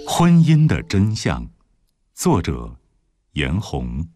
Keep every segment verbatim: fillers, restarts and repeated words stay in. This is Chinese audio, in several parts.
婚姻的真相，作者严红。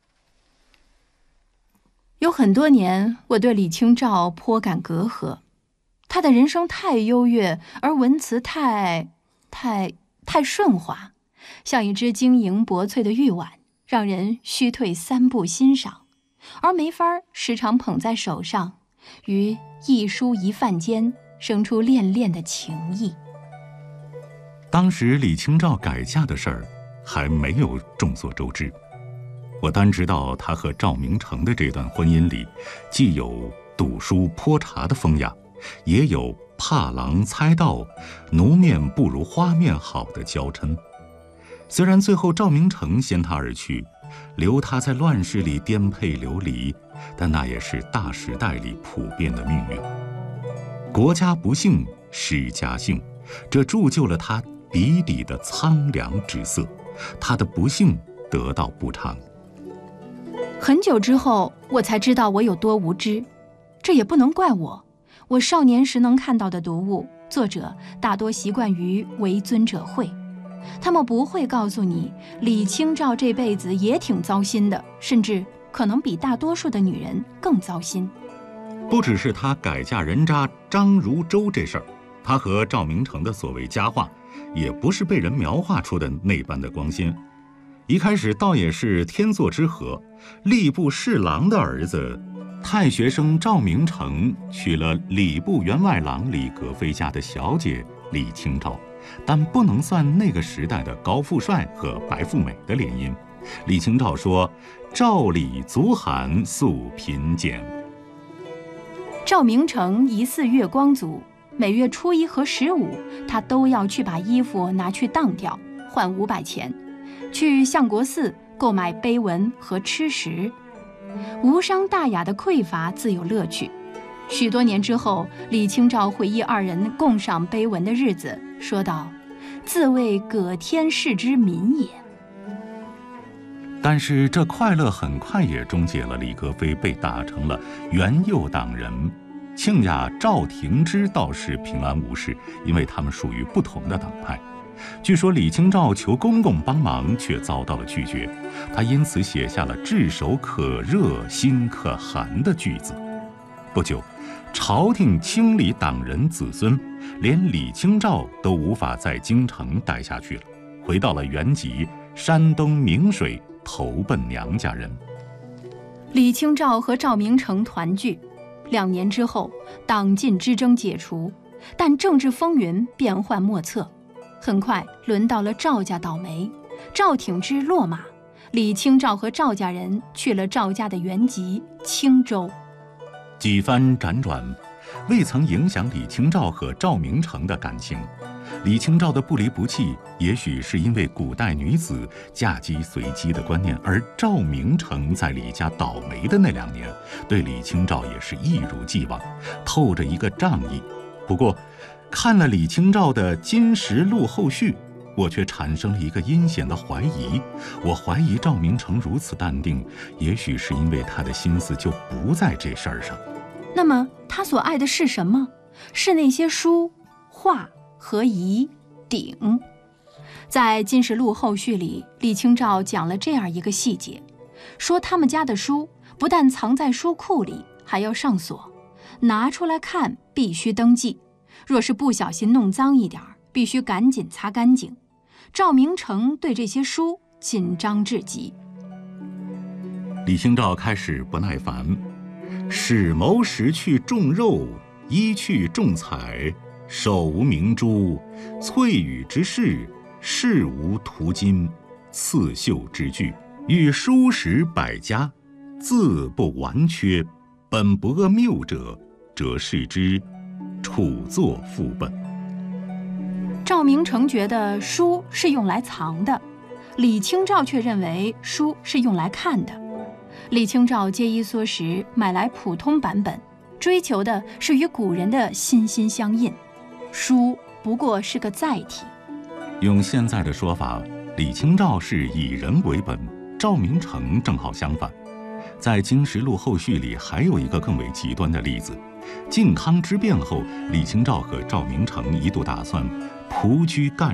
有很多年，我对李清照颇感隔阂。他的人生太优越，而文辞太、太、太顺滑，像一只晶莹薄脆的玉碗，让人虚退三步欣赏。而梅花时常捧在手上，于一书一饭间生出恋恋的情意。 当时李清照改嫁的事儿还没有众所周知，我单知道她和赵明诚的这段婚姻里，既有赌书泼茶的风雅，也有怕郎猜到奴面不如花面好的娇嗔。虽然最后赵明诚先她而去，留她在乱世里颠沛流离，但那也是大时代里普遍的命运。国家不幸，史家幸，这铸就了她笔底的苍凉之色，她的不幸得到补偿。 很久之后，我才知道我有多无知，这也不能怪我。我少年时能看到的读物，作者大多习惯于为尊者讳，他们不会告诉你，李清照这辈子也挺糟心的，甚至可能比大多数的女人更糟心。 不只是她改嫁人渣张如舟这事儿，她和赵明诚的所谓佳话，也不是被人描画出的那般的光鲜。一开始倒也是天作之合，吏部侍郎的儿子太学生赵明诚娶了礼部员外郎李格非家的小姐李清照，但不能算那个时代的高富帅和白富美的联姻。李清照说：“赵李足寒，素贫贱。” 赵明诚疑似月光族，每月初一和十五，他都要去把衣服拿去当掉，换五百钱，去相国寺购买碑文和吃食。无伤大雅的匮乏自有乐趣。许多年之后，李清照回忆二人共赏碑文的日子，说道：“自谓葛天氏之民也。” 但是这快乐很快也终结了，李格非被打成了元佑党人，庆雅、赵廷芝倒是平安无事，因为他们属于不同的党派。据说李清照求公公帮忙，却遭到了拒绝，她因此写下了炙手可热心可寒的句子。不久，朝廷清理党人子孙，连李清照都无法在京城待下去了，回到了原籍山东明水，投奔娘家人。 李清照和赵明诚团聚，两年之后，党禁之争解除，但政治风云变幻莫测。很快轮到了赵家倒霉，赵挺之落马，李清照和赵家人去了赵家的原籍青州。 几番辗转，未曾影响李清照和赵明诚的感情。李清照的不离不弃，也许是因为古代女子嫁鸡随鸡的观念，而赵明诚在李家倒霉的那两年，对李清照也是一如既往，透着一个仗义。不过看了李清照的《金石录后续》，我却产生了一个阴险的怀疑。我怀疑赵明诚如此淡定，也许是因为他的心思就不在这事儿上。 那么他所爱的是什么？是那些书、画和仪鼎。在《金石录后续》里，李清照讲了这样一个细节，说他们家的书不但藏在书库里，还要上锁，拿出来看必须登记，若是不小心弄脏一点，必须赶紧擦干净。赵明诚对这些书紧张至极。 李清照开始不耐烦，使谋食去重肉，衣去重彩，手无明珠，翠羽之饰，饰无涂金，刺绣之具，欲书识百家，字不完缺，本不恶谬者，则视之，处作副本。 赵明诚觉得书是用来藏的，李清照却认为书是用来看的。李清照节衣缩食，买来普通版本，追求的是与古人的心心相印，书不过是个载体。 用现在的说法，李清照是以人为本，赵明诚正好相反。在《金石录后续》里还有一个更为极端的例子，靖康之变后，李清照和赵明诚一度打算仆居赣